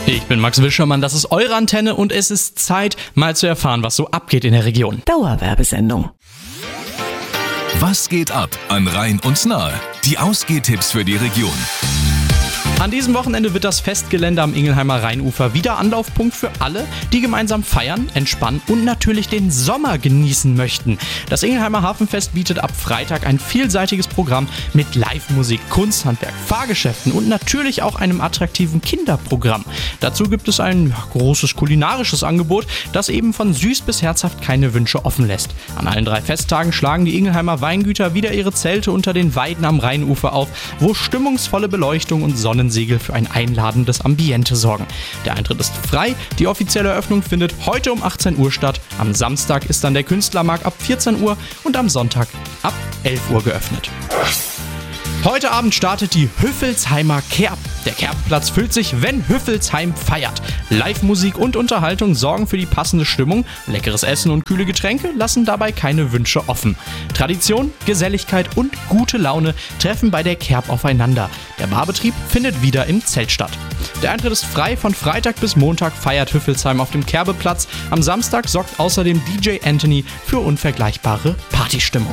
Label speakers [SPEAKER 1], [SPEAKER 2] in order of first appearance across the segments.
[SPEAKER 1] Ich bin Max Wischermann, das ist eure Antenne und es ist Zeit, mal zu erfahren, was so abgeht in der Region.
[SPEAKER 2] Dauerwerbesendung.
[SPEAKER 3] Was geht ab an Rhein und Nahe? Die Ausgehtipps für die Region.
[SPEAKER 1] An diesem Wochenende wird das Festgelände am Ingelheimer Rheinufer wieder Anlaufpunkt für alle, die gemeinsam feiern, entspannen und natürlich den Sommer genießen möchten. Das Ingelheimer Hafenfest bietet ab Freitag ein vielseitiges Programm mit Live-Musik, Kunsthandwerk, Fahrgeschäften und natürlich auch einem attraktiven Kinderprogramm. Dazu gibt es ein großes kulinarisches Angebot, das eben von süß bis herzhaft keine Wünsche offen lässt. An allen 3 Festtagen schlagen die Ingelheimer Weingüter wieder ihre Zelte unter den Weiden am Rheinufer auf, wo stimmungsvolle Beleuchtung und Sonnensegel für ein einladendes Ambiente sorgen. Der Eintritt ist frei, die offizielle Eröffnung findet heute um 18 Uhr statt. Am Samstag ist dann der Künstlermarkt ab 14 Uhr und am Sonntag ab 11 Uhr geöffnet. Heute Abend startet die Hüffelsheimer Kerb. Der Kerbplatz füllt sich, wenn Hüffelsheim feiert. Live-Musik und Unterhaltung sorgen für die passende Stimmung. Leckeres Essen und kühle Getränke lassen dabei keine Wünsche offen. Tradition, Geselligkeit und gute Laune treffen bei der Kerb aufeinander. Der Barbetrieb findet wieder im Zelt statt. Der Eintritt ist frei, von Freitag bis Montag feiert Hüffelsheim auf dem Kerbeplatz. Am Samstag sorgt außerdem DJ Anthony für unvergleichbare Partystimmung.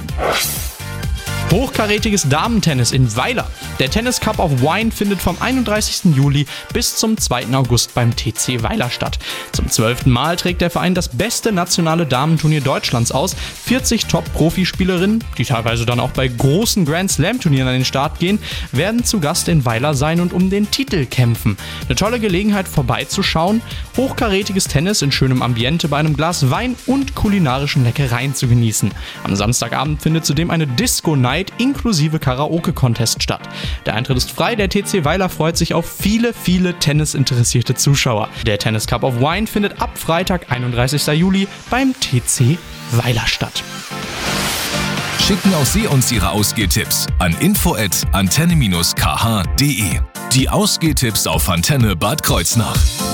[SPEAKER 1] Hochkarätiges Damentennis in Weiler. Der Tennis Cup of Wine findet vom 31. Juli bis zum 2. August beim TC Weiler statt. Zum 12. Mal trägt der Verein das beste nationale Damenturnier Deutschlands aus. 40 Top-Profispielerinnen, die teilweise dann auch bei großen Grand-Slam-Turnieren an den Start gehen, werden zu Gast in Weiler sein und um den Titel kämpfen. Eine tolle Gelegenheit vorbeizuschauen, hochkarätiges Tennis in schönem Ambiente bei einem Glas Wein und kulinarischen Leckereien zu genießen. Am Samstagabend findet zudem eine Disco-Night inklusive Karaoke-Contest statt. Der Eintritt ist frei, der TC Weiler freut sich auf viele tennisinteressierte Zuschauer. Der Tennis Cup of Wine findet ab Freitag, 31. Juli beim TC Weiler statt.
[SPEAKER 3] Schicken auch Sie uns Ihre Ausgehtipps an info@antenne-kh.de. Die Ausgehtipps auf Antenne Bad Kreuznach.